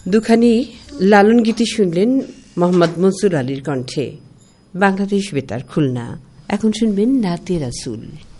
দুখানি লালন গীতি শুনলেন মোহাম্মদ মনসুর আলীর কণ্ঠে। বাংলাদেশ বেতার খুলনা। এখন শুনবেন নাতে রাসুল।